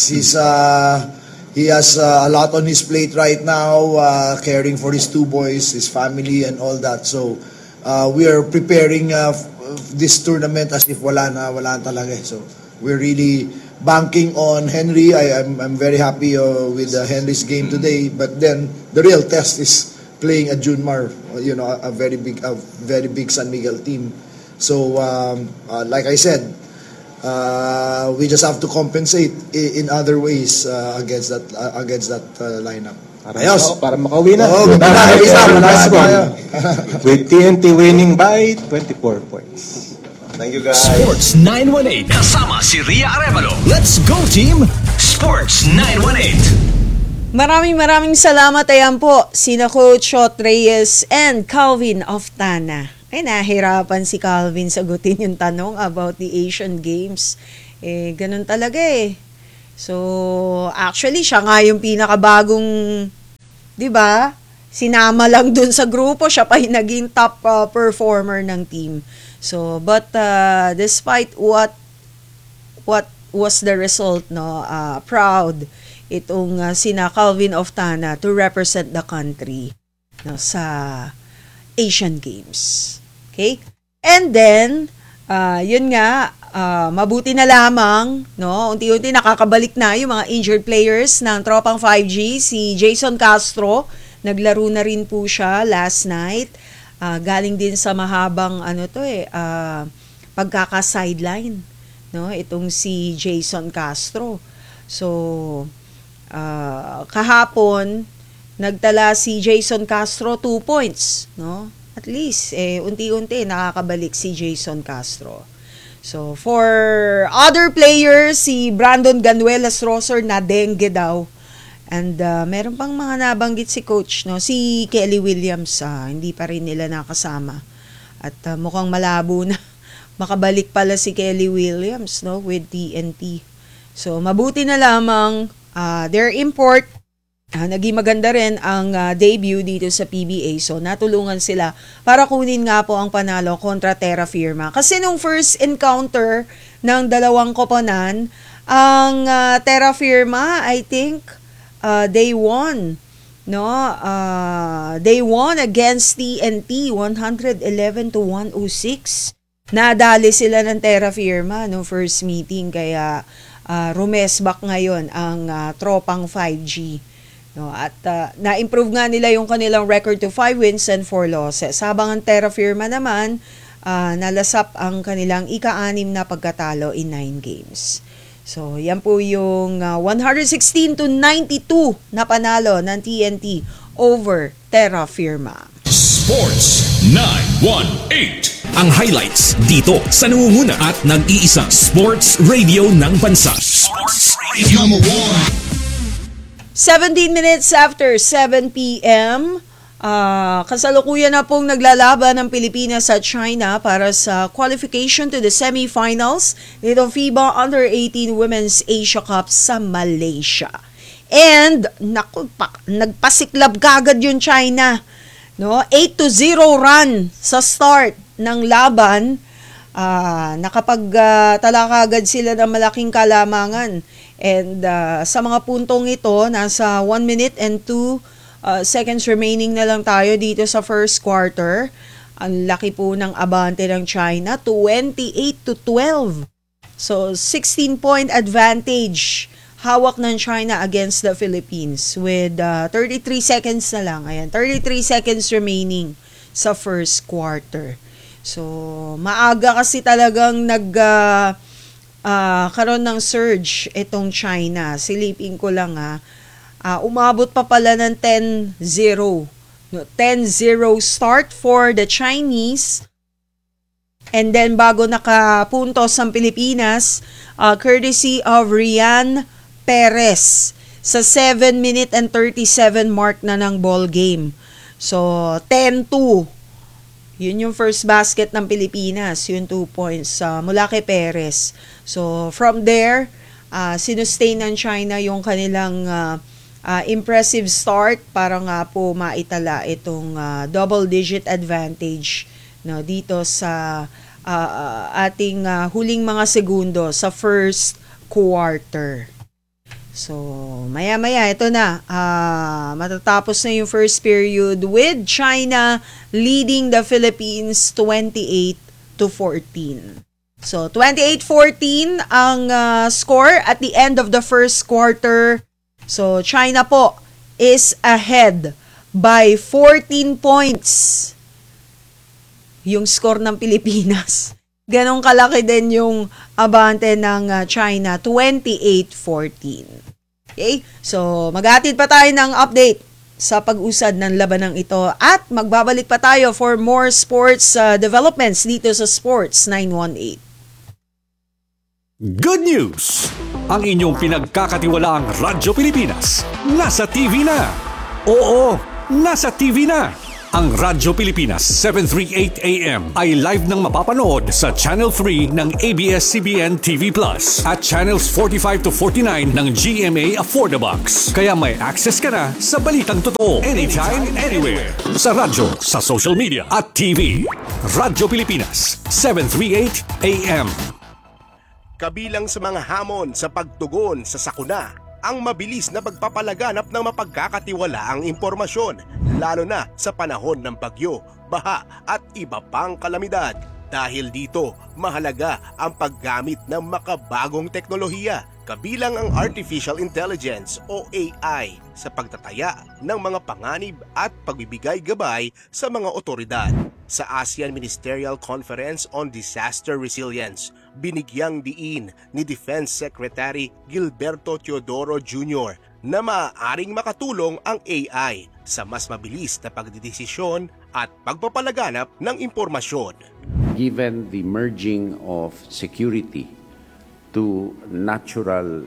he has a lot on his plate right now, caring for his two boys, his family, and all that. So we are preparing this tournament as if wala na talaga. So we're really banking on Henry. I'm very happy with Henry's game today. But then the real test is playing a Junmar, a very big San Miguel team. So like I said, we just have to compensate in other ways against that lineup. Para makauwi na. Last one. With TNT winning by 24 points. Thank you guys. Sports 918 kasama si Ria Arevalo. Let's go team Sports 918. Maraming salamat. Ayan po, sina Coach Shot Reyes and Calvin Oftana. Ay, nahirapan si Calvin sagutin yung tanong about the Asian Games. Ganun talaga eh. So, actually, siya nga yung pinakabagong, di ba? Sinama lang dun sa grupo, siya pa yung naging top performer ng team. So, but despite what was the result, no, proud itong sina Calvin Oftana to represent the country, no, sa Asian Games. Okay? And then, yun nga, mabuti na lamang, no, unti-unti nakakabalik na yung mga injured players ng tropang 5G. Si Jason Castro, naglaro na rin po siya last night. Galing din sa mahabang pagkaka-sideline, no, itong si Jason Castro. So, kahapon nagtala si Jason Castro 2 points, no? At least unti-unti nakakabalik si Jason Castro. So for other players, si Brandon Ganuelas Rosor na dengue daw. And meron pang mga nabanggit si coach, no? Si Kelly Williams, hindi pa rin nila nakasama. At mukhang malabo na makabalik pala si Kelly Williams, no, with TNT. So mabuti na lamang their import, naging maganda rin ang debut dito sa PBA. So, natulungan sila para kunin nga po ang panalo kontra Terra Firma. Kasi nung first encounter ng dalawang koponan, ang Terra Firma, I think, they won. No? They won against TNT 111-106. Nadali sila ng Terra Firma no first meeting, kaya rumesbak ngayon ang tropang 5G. No, at na-improve nga nila yung kanilang record to 5 wins and 4 losses. Habang ang Terra Firma naman, nalasap ang kanilang ika-6 na pagkatalo in 9 games. So, yan po yung 116-92 na panalo ng TNT over Terra Firma. Sports 918. Ang highlights dito sa nangunguna at nag-iisang sports radio ng bansa. Sports Radio Number 1. 17 minutes after 7 p.m. Kasalukuyan na pong naglalaban ng Pilipinas sa China para sa qualification to the semifinals nitong FIBA Under-18 Women's Asia Cup sa Malaysia. And nagpasiklab kagad yung China. No? 8-0 run sa start ng laban. Nakapagtala kagad sila ng malaking kalamangan. And sa mga puntong ito, nasa 1 minute and 2 seconds remaining na lang tayo dito sa first quarter. Ang laki po ng abante ng China, 28-12. So, 16-point advantage hawak ng China against the Philippines with 33 seconds na lang. Ayan, 33 seconds remaining sa first quarter. So, maaga kasi talagang karoon ng surge itong China. Silipin ko lang umabot pa pala ng 10-0. 10-0 start for the Chinese. And then bago nakapuntos ang Pilipinas, courtesy of Rian Perez sa 7 minute and 37 mark na ng ball game. So, 10-2. Yun yung first basket ng Pilipinas, yung 2 points mula kay Perez. So, from there, sinustain ng China yung kanilang impressive start para nga po maitala itong double-digit advantage, no, dito sa ating huling mga segundo sa first quarter. So, maya-maya, ito na. Matatapos na yung first period with China leading the Philippines 28-14. So, 28-14 ang score at the end of the first quarter. So, China po is ahead by 14 points. Yung score ng Pilipinas. Ganong kalaki din yung abante ng China, 28-14. Okay? So, maghatid pa tayo ng update sa pag-usad ng labanang ito at magbabalik pa tayo for more sports developments dito sa Sports 918. Good news! Ang inyong pinagkakatiwalaang Radyo Pilipinas nasa TV na. Oo, nasa TV na. Ang Radyo Pilipinas 738 AM ay live nang mapapanood sa Channel 3 ng ABS-CBN TV Plus at Channels 45 to 49 ng GMA Affordabox. Kaya may access ka na sa balitang totoo anytime, anywhere. Sa radyo, sa social media at TV. Radyo Pilipinas 738 AM. Kabilang sa mga hamon sa pagtugon sa sakuna, ang mabilis na pagpapalaganap ng mapagkakatiwalaang impormasyon, lalo na sa panahon ng bagyo, baha at iba pang kalamidad. Dahil dito, mahalaga ang paggamit ng makabagong teknolohiya, kabilang ang Artificial Intelligence o AI sa pagtataya ng mga panganib at pagbibigay gabay sa mga otoridad. Sa ASEAN Ministerial Conference on Disaster Resilience, binigyang diin ni Defense Secretary Gilberto Teodoro Jr. na maaaring makatulong ang AI sa mas mabilis na pagdidesisyon at pagpapalaganap ng impormasyon. Given the merging of security to natural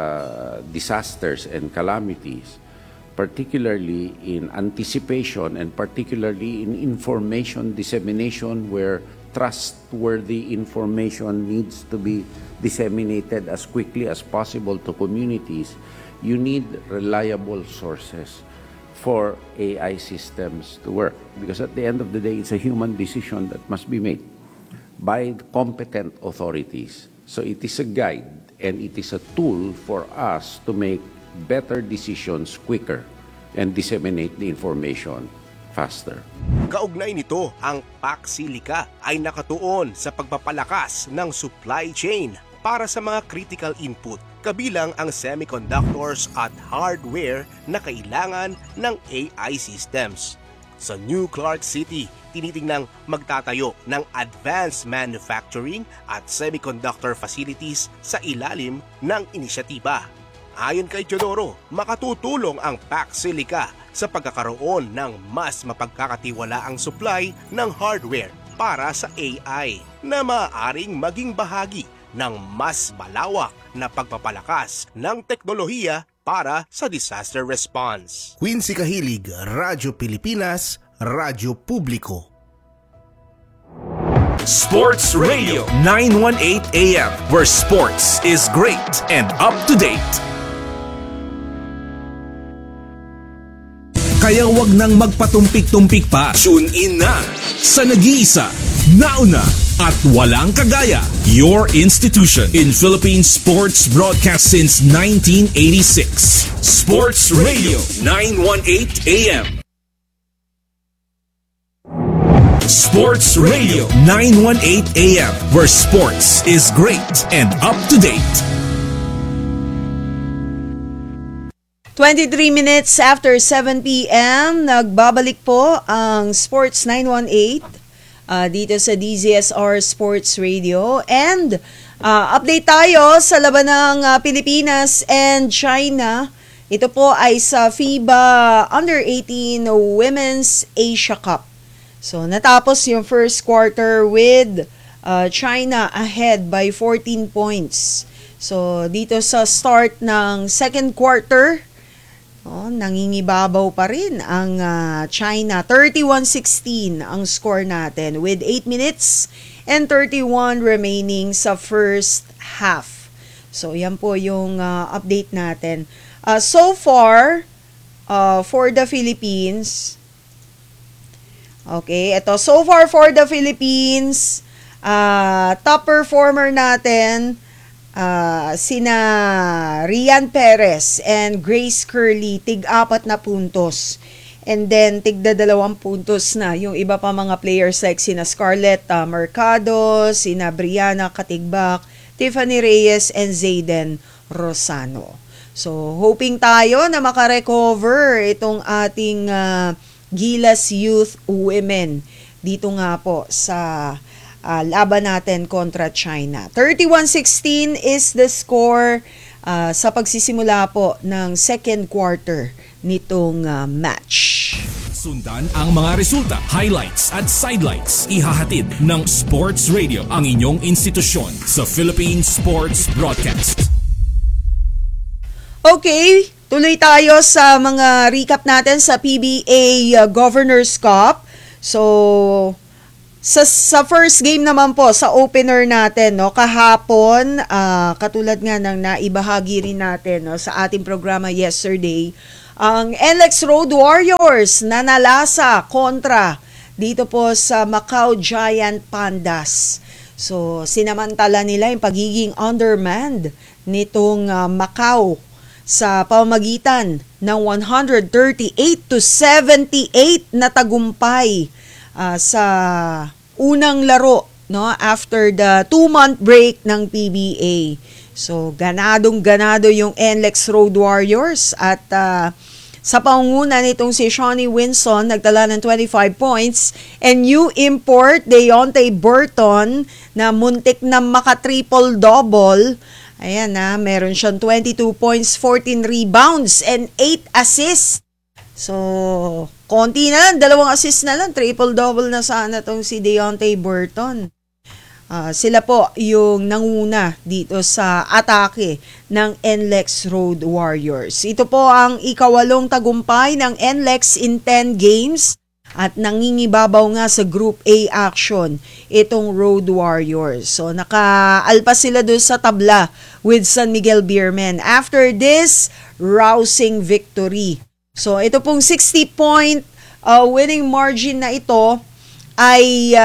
disasters and calamities, particularly in anticipation and particularly in information dissemination where trustworthy information needs to be disseminated as quickly as possible to communities, you need reliable sources for AI systems to work. Because at the end of the day, it's a human decision that must be made by competent authorities. So it is a guide and it is a tool for us to make better decisions quicker and disseminate the information faster. Kaugnay nito, ang PAC-SILICA ay nakatuon sa pagpapalakas ng supply chain para sa mga critical input, kabilang ang semiconductors at hardware na kailangan ng AI systems. Sa New Clark City, tinitingnang magtatayo ng advanced manufacturing at semiconductor facilities sa ilalim ng inisyatiba. Ayon kay Teodoro, makatutulong ang PAC-SILICA sa pagkakaroon ng mas mapagkakatiwalaang supply ng hardware para sa AI na maaaring maging bahagi ng mas malawak na pagpapalakas ng teknolohiya para sa disaster response. Quincy Kahilig, Radyo Pilipinas, Radyo Publiko. Sports Radio 918 AM, where sports is great and up to date. Kaya wag nang magpatumpik-tumpik pa. Tune in na sa nag-iisa, nauna at walang kagaya, your institution in Philippine sports broadcast since 1986. Sports Radio 918 AM. Sports Radio 918 AM, where sports is great and up to date. 23 minutes after 7 p.m., nagbabalik po ang Sports 918 dito sa DZSR Sports Radio. And update tayo sa laban ng Pilipinas and China. Ito po ay sa FIBA Under-18 Women's Asia Cup. So natapos yung first quarter with China ahead by 14 points. So dito sa start ng second quarter, nangingibabaw pa rin ang China. 31-16 ang score natin with 8 minutes and 31 remaining sa first half. So yan po yung update natin. So far, for the Philippines, okay, ito. So far for the Philippines, top performer natin, sina Rian Perez and Grace Curley, tig-4 na puntos. And then, tigda-2 puntos na yung iba pa mga players like sina Scarlett Mercado, sina Brianna Katigbak, Tiffany Reyes, and Zayden Rosano. So, hoping tayo na makarecover itong ating Gilas Youth Women dito nga po sa laban natin kontra China. 31-16 is the score sa pagsisimula po ng second quarter nitong match. Sundan ang mga resulta, highlights at sidelights. Ihahatid ng Sports Radio, ang inyong institusyon sa Philippine Sports Broadcast. Okay, tuloy tayo sa mga recap natin sa PBA Governors Cup. So, sa first game naman po, sa opener natin, no, kahapon, katulad nga ng naibahagi rin natin, no, sa ating programa yesterday, ang NLEX Road Warriors nanalasa kontra dito po sa Macau Giant Pandas. So, sinamantala nila yung pagiging undermanned nitong Macau sa pamamagitan ng 138-78 na tagumpay sa unang laro, no, after the 2-month break ng PBA. So, ganadong-ganado yung NLEX Road Warriors at sa pangunguna nitong si Shawnee Winson, nagtala ng 25 points. And new import, Deontay Burton, na muntik na maka-triple-double. Ayan na, meron siyang 22 points, 14 rebounds, and 8 assists. So, konti na lang, 2 assists na lang, triple-double na sana tong si Deontay Burton. Sila po yung nanguna dito sa atake ng NLEX Road Warriors. Ito po ang ika-8 tagumpay ng NLEX in 10 games at nangingibabaw nga sa Group A action itong Road Warriors. So nakaalpas sila doon sa tabla with San Miguel Beermen after this rousing victory. So ito pong 60-point winning margin na ito ay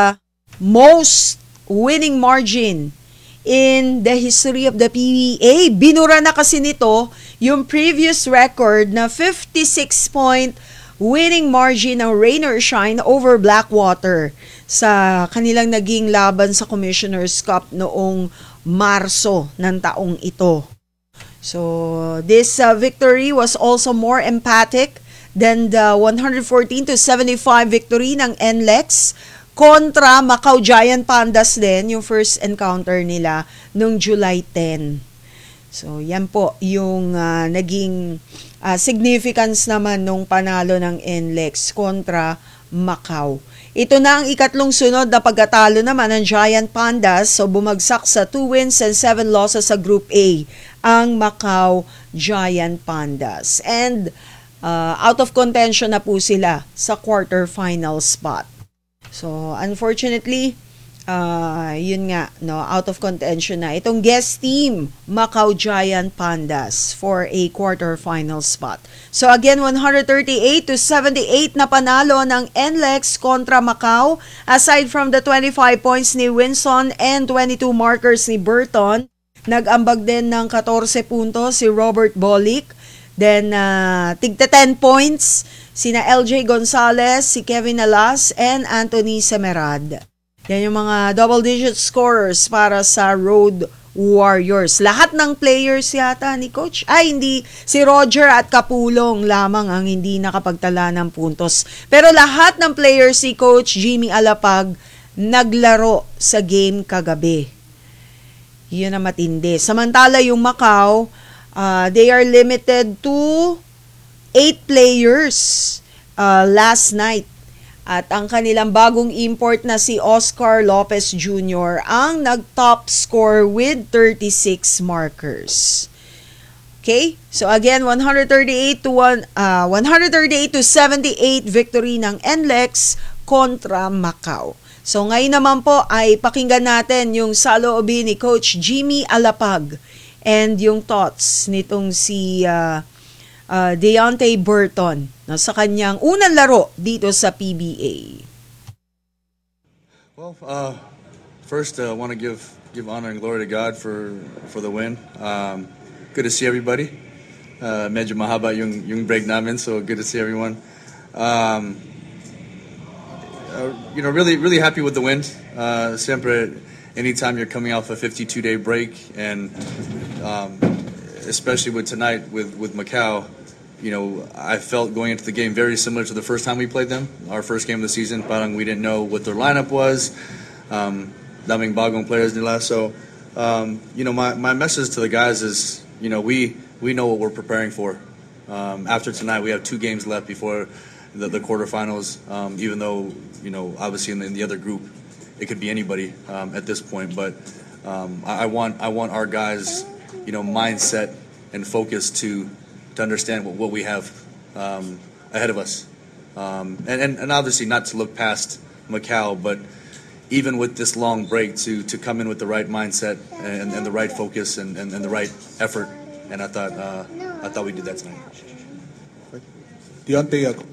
most winning margin in the history of the PBA. Binura na kasi nito yung previous record na 56-point winning margin ng Rain or Shine over Blackwater sa kanilang naging laban sa Commissioner's Cup noong Marso ng taong ito. So, this victory was also more emphatic than the 114-75 victory ng NLEX kontra Macau Giant Pandas din, yung first encounter nila noong July 10. So, yan po yung naging significance naman nung panalo ng NLEX kontra Macau. Ito na ang ikatlong sunod na pagkatalo naman ng Giant Pandas. So, bumagsak sa 2 wins and 7 losses sa Group A ang Macau Giant Pandas. And out of contention na po sila sa quarterfinal spot. So, unfortunately, yun nga, no, out of contention na itong guest team, Macau Giant Pandas, for a quarterfinal spot. So again, 138-78 na panalo ng NLEX kontra Macau. Aside from the 25 points ni Winson and 22 markers ni Burton, nag-ambag din ng 14 puntos si Robert Bolick. Then, tigta 10 points, sina LJ Gonzalez, si Kevin Alas, and Anthony Semerad. Yan yung mga double-digit scorers para sa Road Warriors. Lahat ng players yata ni Coach, hindi, si Roger at Kapulong lamang ang hindi nakapagtala ng puntos. Pero lahat ng players si Coach Jimmy Alapag naglaro sa game kagabi. Yun ang matindi. Samantala yung Macau, they are limited to 8 players last night. At ang kanilang bagong import na si Oscar Lopez Jr. ang nag-top score with 36 markers. Okay? So again, 138-78 victory ng NLEX kontra Macau. So ngayon naman po ay pakinggan natin yung saloobin ni Coach Jimmy Alapag and yung thoughts nitong si Deontay Burton, no, sa kanyang unang laro dito sa PBA. Well, first I want to give honor and glory to God for the win. Good to see everybody. Medyo mahaba yung break namin, so good to see everyone. Really happy with the win. Siyempre, anytime you're coming off a 52-day break, and especially with tonight with Macau, I felt going into the game very similar to the first time we played them, our first game of the season. Parang we didn't know what their lineup was. Daming bagong players nila. So, my message to the guys is, we know what we're preparing for. After tonight, we have 2 games left before the quarterfinals. Even though, obviously in the other group, it could be anybody at this point. But I want our guys, mindset and focus to understand what we have ahead of us. And obviously not to look past Macau, but even with this long break to come in with the right mindset and the right focus and the right effort. And I thought we did that tonight. Deontay,